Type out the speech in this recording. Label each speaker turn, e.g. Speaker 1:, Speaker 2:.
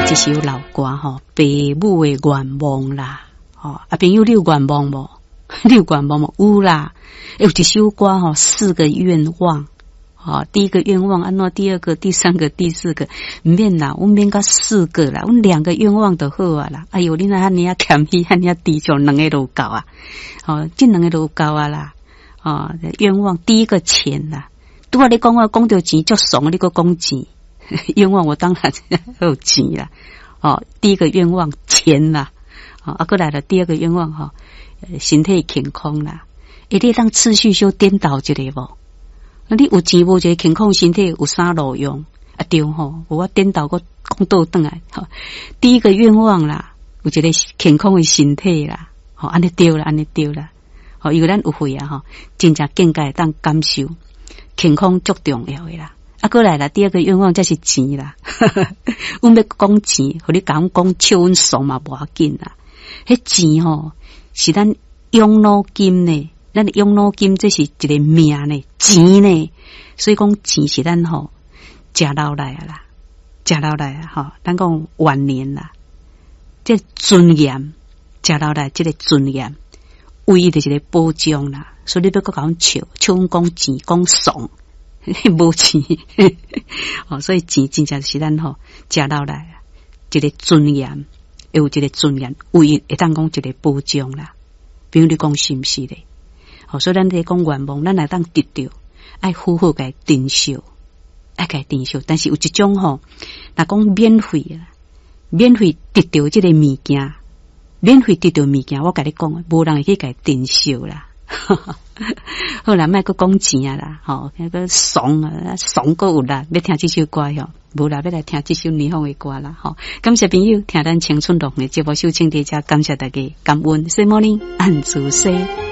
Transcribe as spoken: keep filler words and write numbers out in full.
Speaker 1: 这首老歌吼，父母的愿望啦，吼啊朋友你有愿望无？你有愿望无？有啦，有一首歌吼，四个愿望。哦，第一个愿望安怎？第二个、第三个、第四个，唔免啦，我免到四个啦，我两个愿望就好啊啦。哎哟，你那遐尼啊欠伊，遐尼啊低就两个都够啊。哦，这两个都够啊啦。哦，愿望第一个钱啦，拄啊你讲我讲到钱足爽，你个讲钱，愿望我当然有钱啦。哦，第一个愿望钱啦。哦，啊，过来了第二个愿望哈、哦，身体健康啦。一定当次序小颠倒一下无？那你有钱无？一个健康身体有啥路用？啊对吼，我颠倒个讲倒转来。哈，第一个愿望啦，有一个健康的身体啦。吼，安尼对啦，安尼对啦。吼，因为咱有会啊，吼，真正更加当感受健康足重要的啦。啊，过来啦，第二个愿望才是钱啦。阮要讲钱，互你讲讲笑阮爽嘛无要紧啦。迄钱吼是咱养老金呢。咱的养老金这是一个命呢，钱呢，所以讲钱是咱吼食老来啊啦，食老来啊吼，咱讲晚年啦，这尊严食老来，这个尊严唯一的一个保障啦。所以你要搁讲笑，笑阮讲钱讲爽，无钱，哦，所以钱真正是咱吼食老来啊，一个尊严，有一个尊严，唯一会当讲一个保障啦。比如你讲是毋是咧？哦，所以咱在讲愿望，咱来当得到，爱好好个珍惜，爱个珍惜。但是有一种吼，若讲免费啦，免费得到这个物件，免费得到物件，我甲你讲，无人会去个珍惜啦。好啦，莫个讲钱啊啦，吼，那个爽啊，爽够有啦，要听这首歌哟，无啦，要来听这首霓虹的歌啦，吼。感谢朋友听咱青春乐的节目，收听大家，感谢大家，感恩，谢morning，安主谢。